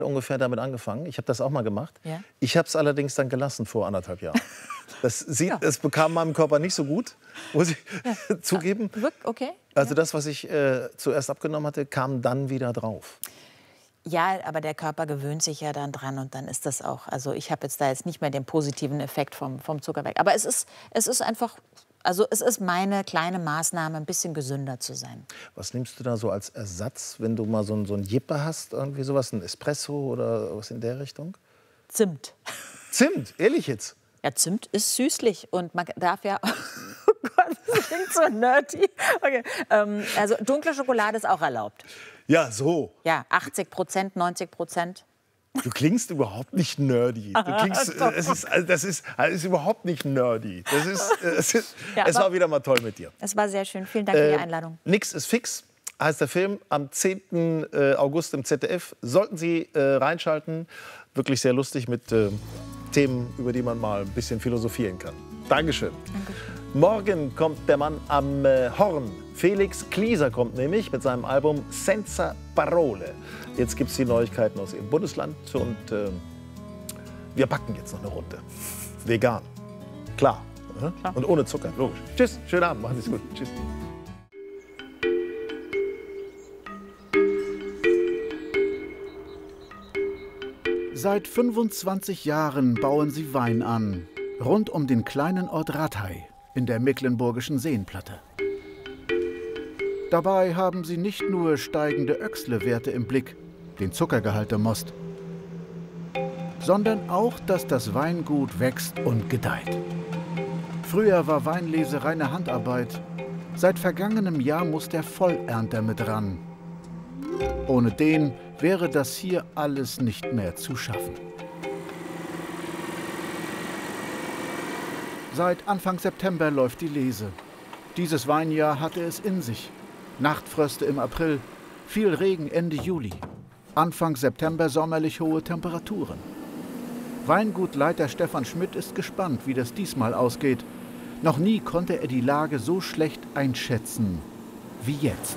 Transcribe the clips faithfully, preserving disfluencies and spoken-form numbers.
ungefähr damit angefangen. Ich habe das auch mal gemacht. Ja. Ich habe es allerdings dann gelassen vor anderthalb Jahren. Das, sieht, Ja. das bekam meinem Körper nicht so gut, muss ich Ja. zugeben. Okay. Also Ja. das, was ich äh, zuerst abgenommen hatte, kam dann wieder drauf. Ja, aber der Körper gewöhnt sich ja dann dran und dann ist das auch. Also ich habe jetzt da jetzt nicht mehr den positiven Effekt vom, vom Zucker weg. Aber es ist, es ist einfach, also es ist meine kleine Maßnahme, ein bisschen gesünder zu sein. Was nimmst du da so als Ersatz, wenn du mal so ein, so ein Jippe hast, irgendwie sowas, ein Espresso oder was in der Richtung? Zimt. Zimt, ehrlich jetzt? Ja, Zimt ist süßlich und man darf ja... Oh Gott, das klingt so nerdy. Okay. Ähm, also dunkle Schokolade ist auch erlaubt. Ja, so. Ja, achtzig Prozent, neunzig Prozent. Du klingst überhaupt nicht nerdy. Du klingst, äh, es ist, also das, ist, das ist überhaupt nicht nerdy. Das ist, äh, es ist, Ja, es war wieder mal toll mit dir. Es war sehr schön. Vielen Dank für die Äh, Einladung. Nix ist fix, heißt der Film, am zehnten August im Z D F. Sollten Sie äh, reinschalten. Wirklich sehr lustig mit äh, Themen, über die man mal ein bisschen philosophieren kann. Dankeschön. Dankeschön. Morgen kommt der Mann am äh, Horn. Felix Klieser kommt nämlich mit seinem Album Senza Parole. Jetzt gibt es die Neuigkeiten aus Ihrem Bundesland und äh, wir backen jetzt noch eine Runde. Vegan. Klar. Klar. Und ohne Zucker, logisch. Tschüss, schönen Abend, machen Sie es gut. Tschüss. Seit fünfundzwanzig Jahren bauen sie Wein an, rund um den kleinen Ort Rathay in der mecklenburgischen Seenplatte. Dabei haben sie nicht nur steigende Öxle-Werte im Blick, den Zuckergehalt der Most, sondern auch, dass das Weingut wächst und gedeiht. Früher war Weinlese reine Handarbeit. Seit vergangenem Jahr muss der Vollernter mit ran. Ohne den wäre das hier alles nicht mehr zu schaffen. Seit Anfang September läuft die Lese. Dieses Weinjahr hatte es in sich. Nachtfröste im April, viel Regen Ende Juli. Anfang September sommerlich hohe Temperaturen. Weingutleiter Stefan Schmidt ist gespannt, wie das diesmal ausgeht. Noch nie konnte er die Lage so schlecht einschätzen wie jetzt.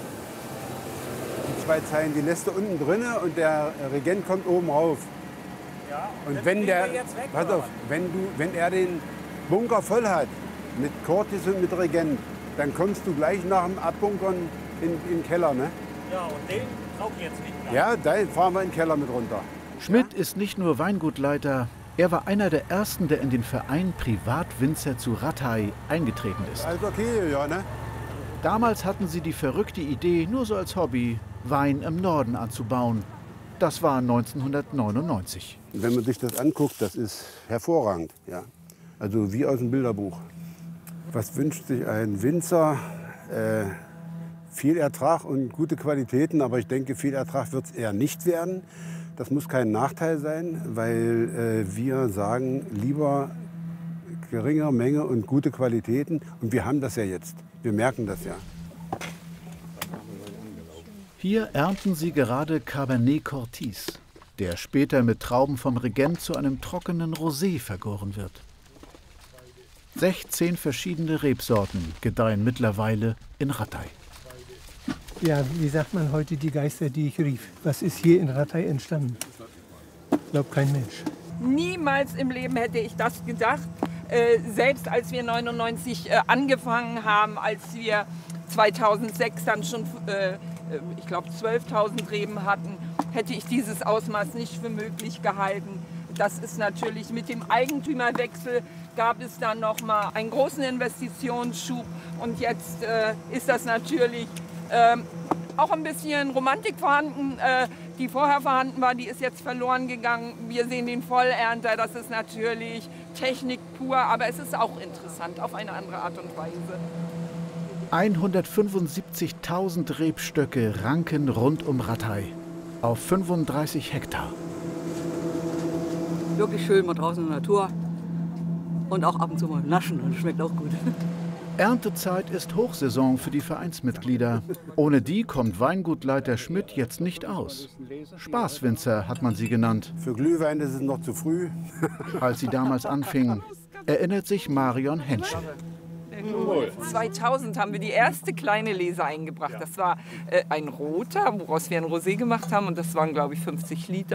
Die zwei Zeilen, die lässt du unten drin und der Regent kommt oben rauf. Ja, und wenn der, pass auf, wenn, du, wenn er den Bunker voll hat, mit Cortis und mit Regent, dann kommst du gleich nach dem Abbunkern in, in den Keller, ne? Ja, und den brauche ich jetzt nicht. Ja, da fahren wir in den Keller mit runter. Schmidt ist nicht nur Weingutleiter, er war einer der Ersten, der in den Verein Privatwinzer zu Rathay eingetreten ist. Alles okay, ja, ne? Damals hatten sie die verrückte Idee, nur so als Hobby, Wein im Norden anzubauen. Das war neunzehnhundertneunundneunzig. Wenn man sich das anguckt, das ist hervorragend, ja. Also wie aus dem Bilderbuch. Was wünscht sich ein Winzer? Äh, viel Ertrag und gute Qualitäten, aber ich denke, viel Ertrag wird es eher nicht werden. Das muss kein Nachteil sein, weil äh, wir sagen, lieber geringe Menge und gute Qualitäten. Und wir haben das ja jetzt. Wir merken das ja. Hier ernten sie gerade Cabernet Cortis, der später mit Trauben vom Regent zu einem trockenen Rosé vergoren wird. sechzehn verschiedene Rebsorten gedeihen mittlerweile in Rathay. Ja, wie sagt man heute, die Geister, die ich rief. Was ist hier in Rathay entstanden? Glaubt kein Mensch. Niemals im Leben hätte ich das gedacht. Äh, selbst als wir neunundneunzig äh, angefangen haben, als wir zweitausendsechs dann schon, äh, ich glaube, zwölftausend Reben hatten, hätte ich dieses Ausmaß nicht für möglich gehalten. Das ist natürlich mit dem Eigentümerwechsel gab es dann noch mal einen großen Investitionsschub und jetzt äh, ist das natürlich äh, auch ein bisschen Romantik vorhanden, äh, die vorher vorhanden war, die ist jetzt verloren gegangen. Wir sehen den Vollernter, das ist natürlich Technik pur, aber es ist auch interessant auf eine andere Art und Weise. hundertfünfundsiebzigtausend Rebstöcke ranken rund um Rathay auf fünfunddreißig Hektar. Wirklich schön mal draußen in der Natur und auch ab und zu mal naschen und schmeckt auch gut. Erntezeit ist Hochsaison für die Vereinsmitglieder. Ohne die kommt Weingutleiter Schmidt jetzt nicht aus. Spaßwinzer hat man sie genannt. Für Glühwein ist es noch zu früh. Als sie damals anfingen, erinnert sich Marion Henschel. zweitausend haben wir die erste kleine Lese eingebracht. Das war äh, ein roter, woraus wir ein Rosé gemacht haben und das waren, glaube ich, fünfzig Liter.